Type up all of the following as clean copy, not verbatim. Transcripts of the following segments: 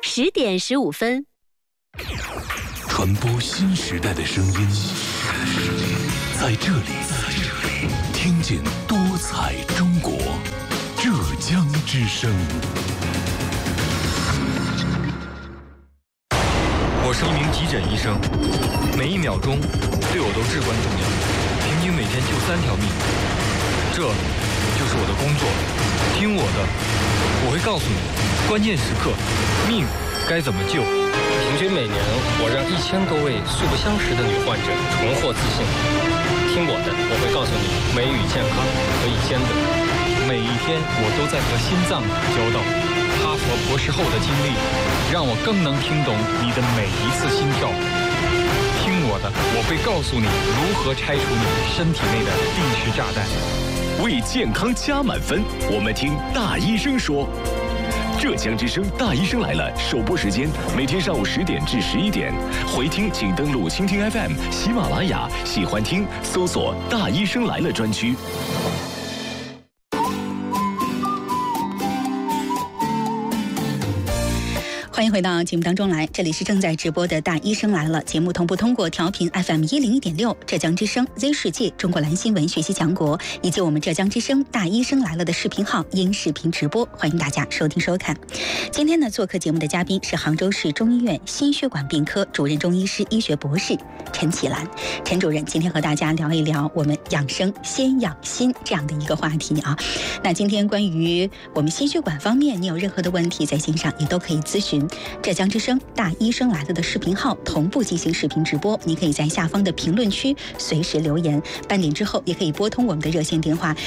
10:15， 传播新时代的声音，在这里听见多彩中国，浙江之声。 我是一名急诊医生，每一秒钟对我都至关重要，平均每天救3条命，这就是我的工作。听我的，我会告诉你关键时刻命该怎么救。 平均每年我让1000多位素不相识的女患者重获自信。听我的，我会告诉你美与健康可以兼得。 每一天我都在和心脏打交道，哈佛博士后的经历让我更能听懂你的每一次心跳。听我的，我会告诉你如何拆除你身体内的定时炸弹。 为健康加满分，我们听大医生说。浙江之声大医生来了首播时间每天上午10点至11点，回听请登录蜻蜓 FM、喜马拉雅，喜欢听搜索大医生来了专区。 欢迎回到节目当中来，这里是正在直播的大医生来了节目，同步通过调频 FM101.6 浙江之声 Z 世界中国蓝新闻学习强国以及我们浙江之声大医生来了的视频号音视频直播，欢迎大家收听收看。今天呢，做客节目的嘉宾是杭州市中医院心血管病科主任中医师、医学博士陈启兰。陈主任今天和大家聊一聊我们养生先养心这样的一个话题啊。那今天关于我们心血管方面，你有任何的问题在心上，也都可以咨询浙江之声大医生来了的视频号，同步进行视频直播。你可以在下方的评论区随时留言，半点之后也可以拨通我们的热线电话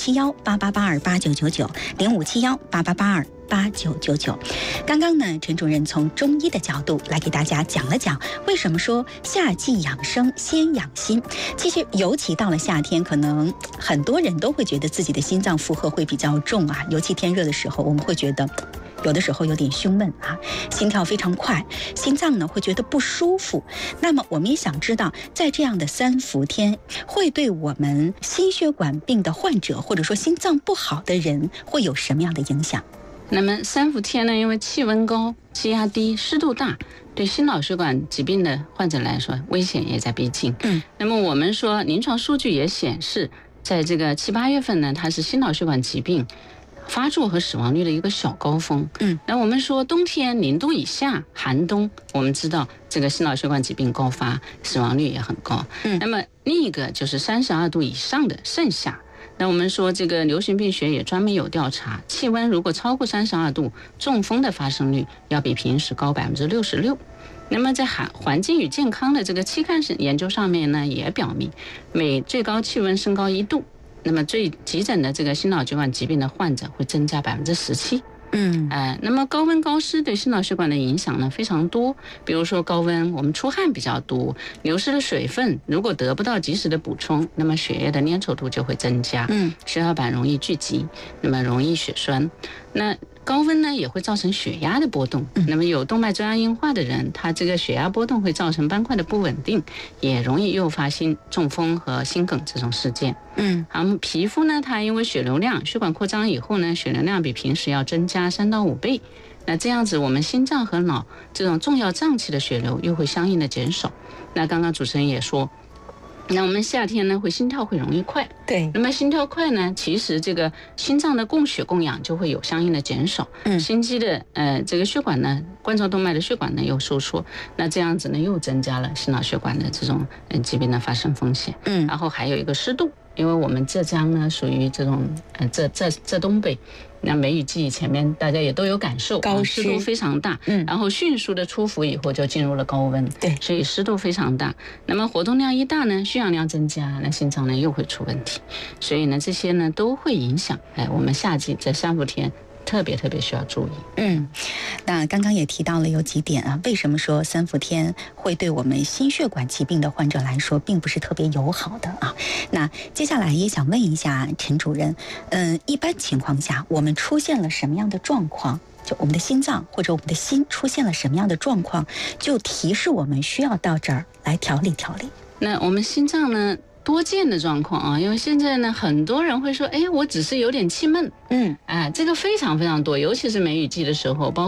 0571882899，057188288999。刚刚呢，陈主任从中医的角度来给大家讲了讲，为什么说夏季养生先养心。其实尤其到了夏天，可能很多人都会觉得自己的心脏负荷会比较重啊，尤其天热的时候，我们会觉得有的时候有点胸闷啊，心跳非常快，心脏呢会觉得不舒服。那么我们也想知道，在这样的3伏天，会对我们心血管病的患者，或者说心脏不好的人，会有什么样的影响？ 那么3伏天呢，因为气温高、气压低、湿度大，对心脑血管疾病的患者来说，危险也在逼近。那么我们说，临床数据也显示，在这个7、8月份呢，它是心脑血管疾病发作和死亡率的一个小高峰。那我们说冬天0度以下，寒冬，我们知道这个心脑血管疾病高发，死亡率也很高。那么另一个就是32度以上的盛夏。那我们说这个流行病学也专门有调查，气温如果超过32度，中风的发生率要比平时高66%。那么在环境与健康的这个期刊研究上面呢，也表明每最高气温升高1度，那么最急诊的这个心脑血管疾病的患者会增加17%。那么高温高湿对心脑血管的影响呢非常多，比如说高温我们出汗比较多，流失的水分如果得不到及时的补充，那么血液的粘稠度就会增加，血小板容易聚集，那么容易血栓。那高温呢也会造成血压的波动，那么有动脉粥样硬化的人，他这个血压波动会造成斑块的不稳定，也容易诱发中风和心梗这种事件。皮肤呢，它因为血流量血管扩张以后呢，血流量比平时要增加3到5倍，那这样子我们心脏和脑这种重要脏器的血流又会相应的减少。那刚刚主持人也说，那我们夏天呢心跳会容易快， 对， 那么心跳快呢，其实这个心脏的供氧就会有相应的减少，心肌的这个血管呢，冠状动脉的血管呢又收缩，那这样子呢又增加了心脑血管的这种疾病的发生风险。然后还有一个湿度，因为我们浙江呢属于这种浙东北，那梅雨季前面大家也都有感受，高湿度非常大，然后迅速的出伏以后就进入了高温，对，所以湿度非常大。那么活动量一大呢，血氧量增加，那心脏呢又会出问题，所以呢这些呢都会影响我们夏季在3伏天特别需要注意。 那刚刚也提到了有几点啊，为什么说3伏天会对我们心血管疾病的患者来说并不是特别友好的啊？那接下来也想问一下陈主任，一般情况下我们出现了什么样的状况，就我们的心脏或者我们的心出现了什么样的状况，就提示我们需要到这儿来调理。 那我们心脏呢多见的状况啊，因为现在呢很多人会说，我只是有点气闷，这个非常多，尤其是梅雨季的时候，包括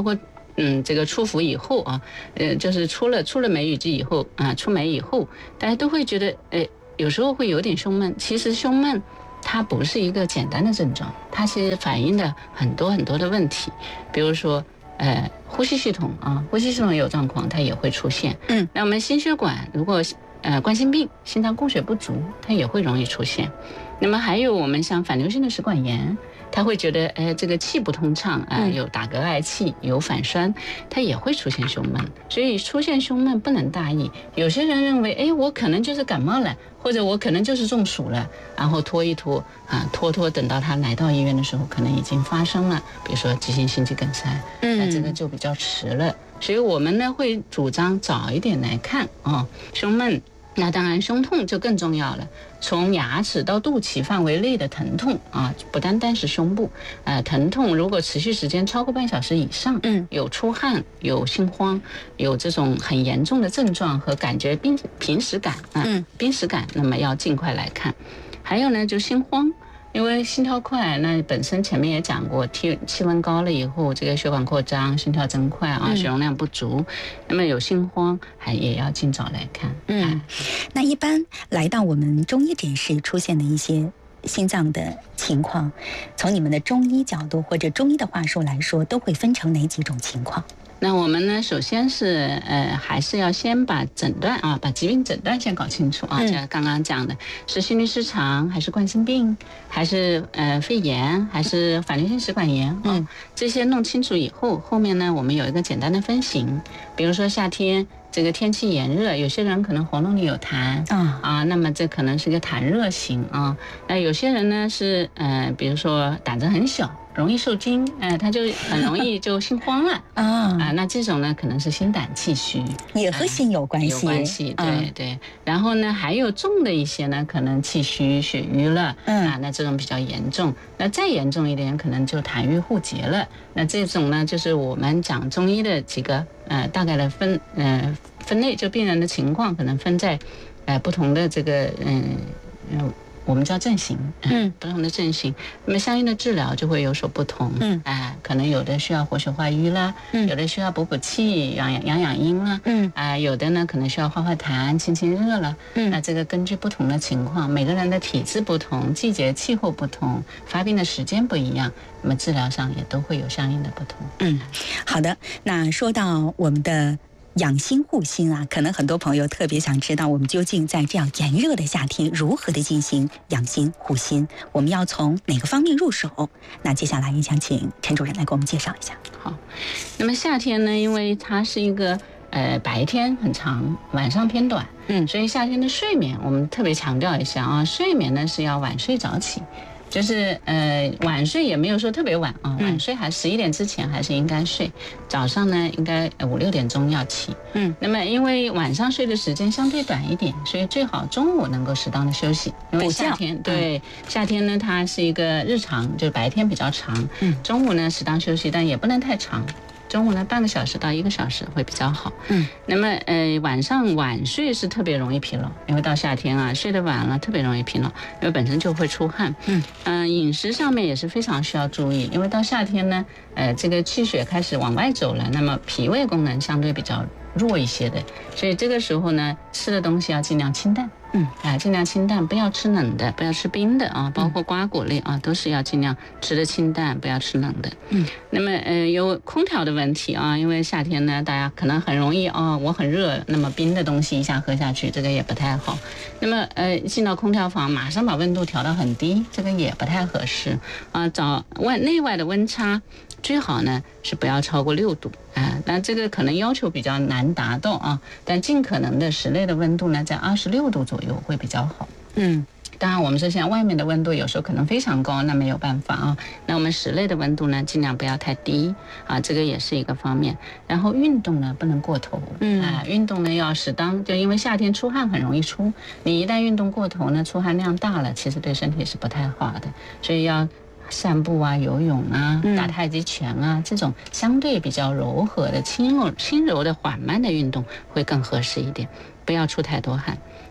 这个出伏以后啊，就是出了梅雨季以后啊，出梅以后，大家都会觉得，有时候会有点胸闷。其实胸闷它不是一个简单的症状，它其实反映了很多很多的问题，比如说，呼吸系统啊，呼吸系统有状况，它也会出现。那我们心血管如果冠心病、心脏供血不足，它也会容易出现。那么还有我们像反流性的食管炎，他会觉得这个气不通畅啊，有打嗝嗳气，有反酸，它也会出现胸闷。所以出现胸闷不能大意。有些人认为，我可能就是感冒了，或者我可能就是中暑了，然后拖一拖啊，拖，等到他来到医院的时候，可能已经发生了，比如说急性心肌梗塞，那这个就比较迟了。所以我们呢会主张早一点来看啊，胸闷。那当然，胸痛就更重要了。从牙齿到肚脐范围内的疼痛啊，不单单是胸部，疼痛如果持续时间超过半小时以上，有出汗、有心慌、有这种很严重的症状和感觉濒死感濒死感，那么要尽快来看。还有呢，就心慌。因为心跳快，那本身前面也讲过，气温高了以后，这个血管扩张，心跳增快啊，血容量不足，那么有心慌，也要尽早来看。 那一般来到我们中医诊室出现的一些心脏的情况，从你们的中医角度或者中医的话术来说，都会分成哪几种情况？ 那我们呢，首先是还是要先把诊断啊，把疾病诊断先搞清楚啊。像刚刚讲的，是心律失常，还是冠心病，还是肺炎，还是反流性食管炎啊？这些弄清楚以后，后面呢，我们有一个简单的分型。比如说夏天这个天气炎热，有些人可能喉咙里有痰那么这可能是个痰热型啊。那有些人呢是比如说胆子很小，容易受惊，他就很容易就心慌了那这种呢可能是心胆气虚， 也和心有关系。 有关系，对。然后呢，还有重的一些呢，可能气虚血瘀了那这种比较严重。那再严重一点，可能就痰郁互结了。那这种呢，就是我们讲中医的几个大概的分类，就病人的情况可能分在不同的这个我们叫症型，不同的症型，那么相应的治疗就会有所不同，可能有的需要活血化瘀啦，有的需要补气、养阴啦，有的呢可能需要化痰、清热了，那这个根据不同的情况，每个人的体质不同、季节气候不同、发病的时间不一样，那么治疗上也都会有相应的不同。 好的，那说到我们的养心护心啊，可能很多朋友特别想知道，我们究竟在这样炎热的夏天如何的进行养心护心，我们要从哪个方面入手？那接下来也想请陈主任来给我们介绍一下。 好，那么夏天呢，因为它是一个白天很长，晚上偏短，所以夏天的睡眠我们特别强调一下啊，睡眠呢是要晚睡早起。就是晚睡也没有说特别晚啊，晚睡还11点之前还是应该睡，早上呢应该5、6点钟要起。那么因为晚上睡的时间相对短一点，所以最好中午能够适当的休息。因为夏天夏天呢它是一个日常，就是白天比较长，中午呢适当休息，但也不能太长。中午呢半个小时到1个小时会比较好。那么晚上晚睡是特别容易疲劳，因为到夏天啊睡得晚了特别容易疲劳，因为本身就会出汗。饮食上面也是非常需要注意，因为到夏天呢这个气血开始往外走了，那么脾胃功能相对比较弱一些的，所以这个时候呢吃的东西要尽量清淡。尽量清淡，不要吃冷的，不要吃冰的啊，包括瓜果类啊，都是要尽量吃的清淡，不要吃冷的。那么有空调的问题啊，因为夏天呢，大家可能很容易我很热，那么冰的东西一下喝下去，这个也不太好。那么进到空调房，马上把温度调到很低，这个也不太合适啊。找内外的温差最好呢是不要超过6度那这个可能要求比较难达到啊，但尽可能的室内的温度呢在26度左右会比较好。当然我们说现在外面的温度有时候可能非常高，那没有办法啊。那我们室内的温度呢尽量不要太低这个也是一个方面。然后运动呢不能过头，运动呢要适当，就因为夏天出汗很容易出，你一旦运动过头呢，出汗量大了，其实对身体是不太好的，所以要散步啊、游泳啊、打太极拳啊，这种相对比较柔和的轻柔的缓慢的运动会更合适一点，不要出太多汗。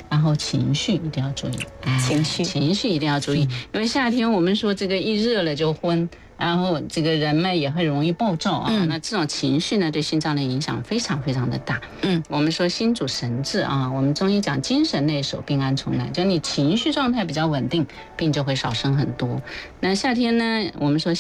然后情绪一定要注意，情绪一定要注意，因为夏天我们说这个一热了就昏。然后这个人们也会容易暴躁啊，那这种情绪呢，对心脏的影响非常非常的大。我们说心主神志啊，我们中医讲精神内守，病安从来，就你情绪状态比较稳定，病就会少生很多。那夏天呢，我们说